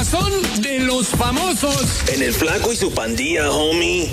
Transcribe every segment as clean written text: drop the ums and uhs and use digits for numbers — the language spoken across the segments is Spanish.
quemazón de los famosos. En el Flaco y su pandilla, homie.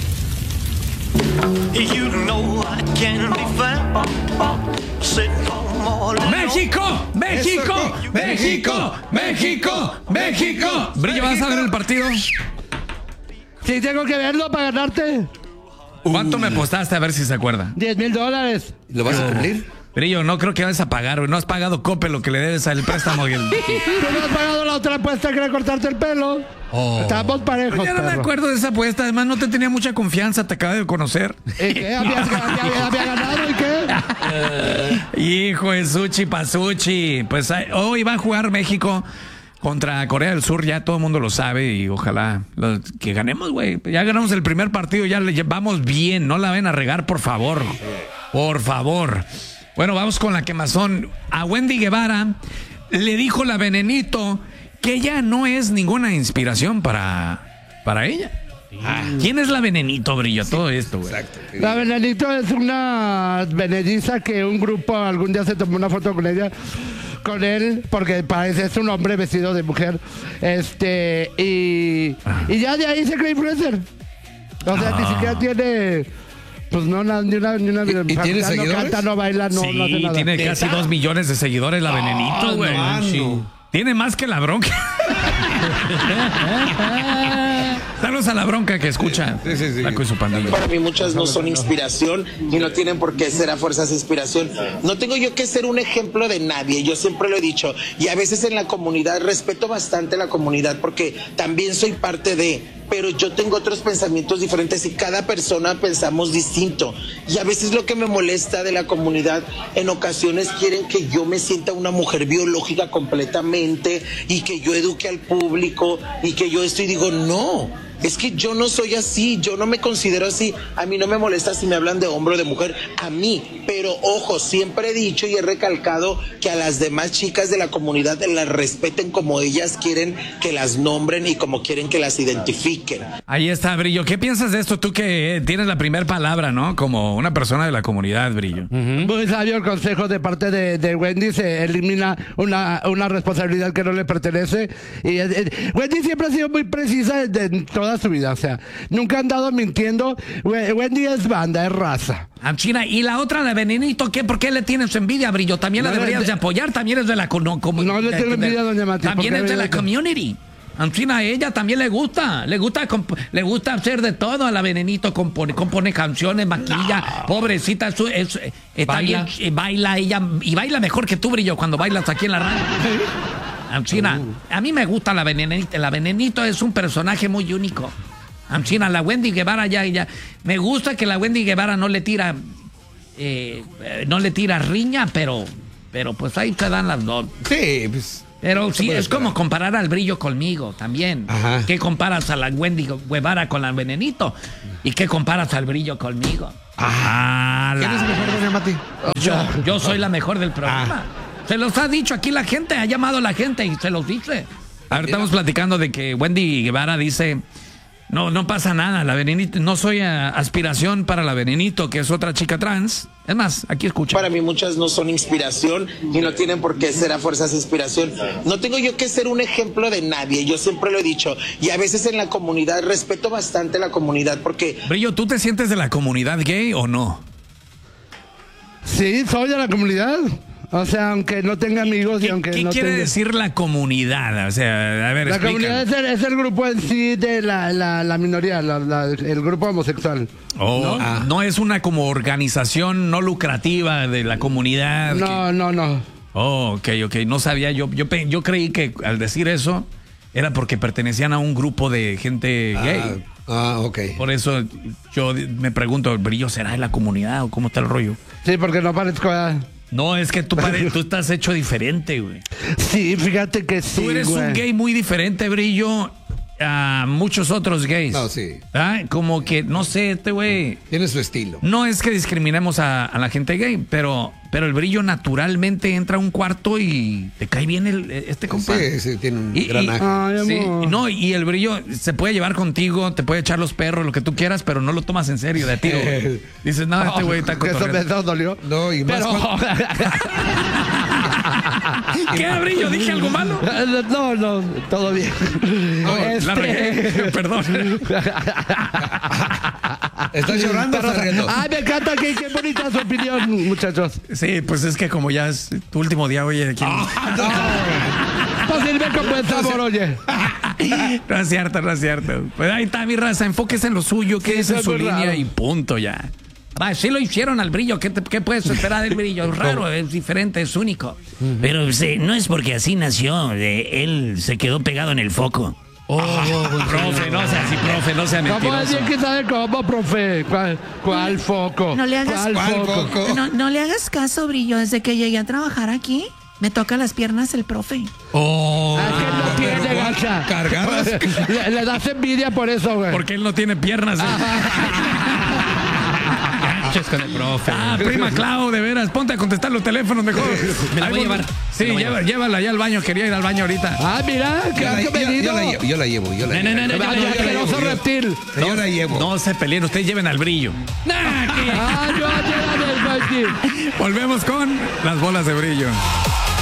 You know I can't be found sitting home all alone. ¡México! ¡México! ¡México! ¡México! ¡México! Brillo, ¿vas a ver el partido? Sí, tengo que verlo para ganarte. ¿Cuánto me apostaste? A ver si se acuerda. $10,000. ¿Lo vas a cumplir? Brillo, no creo que vayas a pagar, güey. No has pagado Cope lo que le debes al préstamo. Tú no has pagado la otra apuesta que era cortarte el pelo. Estamos parejos, Pues ya no me perro. acuerdo de esa apuesta. Además, no te tenía mucha confianza. Te acabo de conocer. ¿Qué? ¿Había ganado y qué? Hijo de Suchi Pasuchi. Pues hoy va a jugar México contra Corea del Sur. Ya todo el mundo lo sabe. Y ojalá que ganemos, güey. Ya ganamos el primer partido. Ya le llevamos bien. No la ven a regar, por favor. Por favor. Bueno, vamos con la quemazón. A Wendy Guevara le dijo la Venenito que ella no es ninguna inspiración para ella. ¿Quién es la Venenito, Brillo? Todo esto, güey. Exacto. La Venenito es una venediza que un grupo algún día se tomó una foto con ella, con él, porque parece es un hombre vestido de mujer. Y ya de ahí se cree influencer. O sea, ni siquiera tiene... Pues no, ni una ¿Y tiene no seguidores? canta, no baila, no hace Sí, nada. tiene casi 2 millones de seguidores la Venenito, güey. Tiene más que la Bronca. Saludos a la Bronca que escucha. Sí. Flaco y su pandilla. Para mí muchas no son inspiración y no tienen por qué ser a fuerzas inspiración. No tengo yo que ser un ejemplo de nadie, yo siempre lo he dicho. Y a veces en la comunidad, respeto bastante la comunidad porque también soy parte de... Pero yo tengo otros pensamientos diferentes y cada persona pensamos distinto. Y a veces lo que me molesta de la comunidad, en ocasiones quieren que yo me sienta una mujer biológica completamente y que yo eduque al público y que yo esto y digo, no. Es que yo no soy así, yo no me considero así. A mí no me molesta si me hablan de hombre o de mujer, a mí. Pero ojo, siempre he dicho y he recalcado que a las demás chicas de la comunidad las respeten como ellas quieren que las nombren y como quieren que las identifiquen. Ahí está, Brillo. ¿Qué piensas de esto? Tú que tienes la primera palabra, ¿no? Como una persona de la comunidad, Brillo. Muy sabio el consejo de parte de Wendy. Se elimina una responsabilidad que no le pertenece. Y Wendy siempre ha sido muy precisa en toda su vida. O sea, nunca ha andado mintiendo. Wendy es banda, es raza. China, y la otra, la Venenito, ¿qué? ¿Por qué le tienes envidia, Brillo? También la deberías de apoyar. También es de la comunidad. No le tengo envidia, doña Mati. También es de la community. China, a ella también le gusta hacer de todo a la Venenito, compone canciones, maquilla, pobrecita, baila. Baila ella, y baila mejor que tú, Brillo, cuando bailas aquí en la radio. China, a mí me gusta la Venenito. La Venenito es un personaje muy único. China, la Wendy Guevara ya. Me gusta que la Wendy Guevara no le tira riña, pero pues ahí se dan las dos. Sí, pues... Pero sí, es como comparar al Brillo conmigo también. Ajá. ¿Qué comparas a la Wendy Guevara con la Venenito? ¿Y qué comparas al Brillo conmigo? ¿Quién es el mejor, doña Mati? Yo soy la mejor del programa. Se los ha dicho aquí la gente, ha llamado la gente y se los dice. A ver, estamos platicando de que Wendy Guevara dice... No pasa nada, la Venenito, no soy aspiración para la Venenito, que es otra chica trans. Es más, aquí escucha. Para mí muchas no son inspiración y no tienen por qué ser a fuerzas inspiración. No tengo yo que ser un ejemplo de nadie, yo siempre lo he dicho. Y a veces en la comunidad, respeto bastante la comunidad porque... Brillo, ¿tú te sientes de la comunidad gay o no? Sí, soy de la comunidad. O sea, aunque no tenga amigos y aunque ¿Qué no quiere tenga... decir la comunidad? O sea, a ver, La explícame. comunidad es el grupo en sí de la minoría, el grupo homosexual. ¿No es una como organización no lucrativa de la comunidad? No. Ok. No sabía. Yo creí que al decir eso era porque pertenecían a un grupo de gente gay. Ok. Por eso yo me pregunto, ¿Brillo será de la comunidad o cómo está el rollo? Sí, porque no parezco a... No, es que tú estás hecho diferente, güey. Sí, fíjate que sí, Tú eres güey. un gay muy diferente, Brillo, a muchos otros gays. No, sí. Como que, no sé, este güey... Tiene su estilo. No es que discriminemos a la gente gay, pero el Brillo naturalmente entra a un cuarto y te cae bien este compa. Sí, tiene un Y- granaje. Ay, Sí, amor. no, y el Brillo se puede llevar contigo, te puede echar los perros, lo que tú quieras, pero no lo tomas en serio de tiro. Dices, no, este güey está Que eso cotorreando. me dolió. No, y más Pero... ¿Qué, Brillo? ¿Dije algo malo? No, todo bien. La regué, perdón. ¿Estás llorando o estás riendo? Ay, me encanta, qué bonita su opinión, muchachos. Sí, pues es que como ya es tu último día, oye, aquí. Pues sirve con buen sabor, oye. No es cierto, no es cierto. Pues ahí está, mi raza, enfóquese en lo suyo, que es en es su muy línea raro. y punto ya. Sí lo hicieron al Brillo, ¿qué puedes esperar del Brillo? Es raro, es diferente, es único. Pero no es porque así nació, él se quedó pegado en el foco. Profe, no sea así, profe, no sea ¿Cómo mentiroso. alguien que sabe cómo, profe? ¿Cuál foco? No le hagas- ¿Cuál foco? No le hagas caso, Brillo. Desde que llegué a trabajar aquí, me toca las piernas el profe. Ah, es que él no pero tiene ¿cuál? gacha. ¿Cargadas? Le das envidia por eso, güey. Porque él no tiene piernas. Ganchos con el profe. Prima Clau, de veras, ponte a contestar los teléfonos mejor. Me la voy a Ahí, llevar. Sí, llévala ya al baño, quería ir al baño ahorita. Ah, mira, qué comedido. Yo la llevo. No, Vaya, asqueroso reptil. Yo la llevo. No se peleen, ustedes lleven al Brillo. Ah, yo ayer del Brillo. Volvemos con las bolas de Brillo.